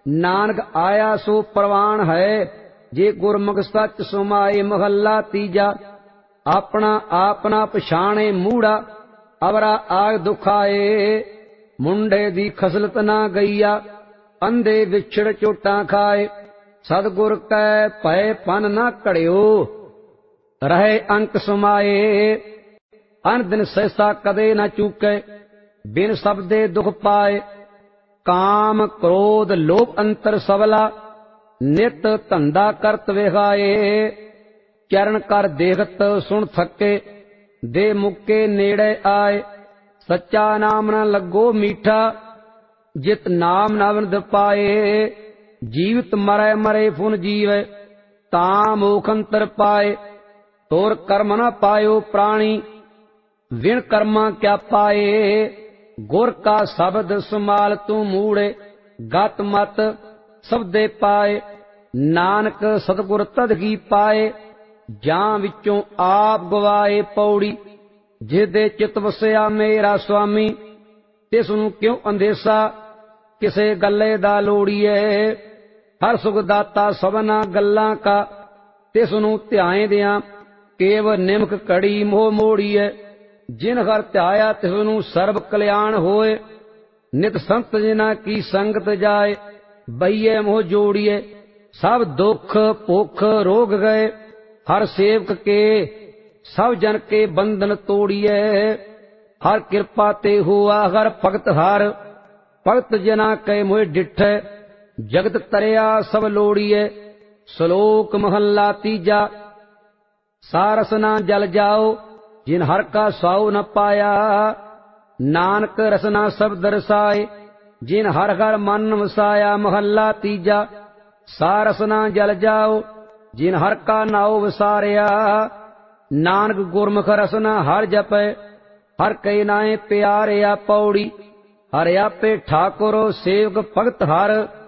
नानक आया सो प्रवान है, जे गुरमुख सच सुमाए। महला तीजा। अपना आपना पछाणे मूड़ा, अवरा आग दुखाए। मुंडे दी खसलत ना गईया, अंधे विछड़ चोटां खाए। सतगुर कै भय पन ना घड़ियो, रहे अंक सुमाए। अन दिन सहसा कदे न चूके, बिन शब्दे दुख पाए। काम क्रोध लोभ अंतर सबला, नित धंधा करत विहाए। चरण कर देखत सुन थके, दे मुक्के नेड़े आए। सच्चा नाम न लगो मीठा, जित नाम नवनद पाए। जीवित मरै मरे फुन जीवे, तां मोख अंतर पाए। तोर कर्म न पायो प्राणी, विण कर्मा क्या पाए। गुर का शब्द सुमाल तू मूड़े, गत मत शब्दे पाए। नानक सतगुर तदगी पाए, जां विचों आप गवाए। पौड़ी। जिसदे चित वसिया मेरा स्वामी, तिस नूं क्यों अंदेसा, किसे गल्ले दा लोड़ीए। हर सुख दाता सबना गल्लां का, तिस नूं ध्याएंदियां केव निमक कड़ी मोह मोड़ीए। जिन हर ध्याया तिस नूं सर्ब कल्याण होए। नित संत जिना की संगत जाए, बहिए मोह जोड़िए। सब दुख भुख रोग गए, हर सेवक के सब जन के बंधन तोड़िए। हर कृपा ते हुआ हर भगत हार, भगत जना कै मोह डिठै। जगत तरिया सब लोड़िए। श्लोक महला तीजा। सारस ना जल जाओ, जिन हर का स्वाऊ न पाया। नानक रसना शब्द रसाए, जिन हर हर मन वसाया। महला तीजा। सारस ना जल जाओ, जिन हर का नाव वसारिया। नानक गुरमुख रसना हर जपै, हर कई नाए प्यारिया। पौड़ी। हर आपे ठाकुर सेवक भगत हर,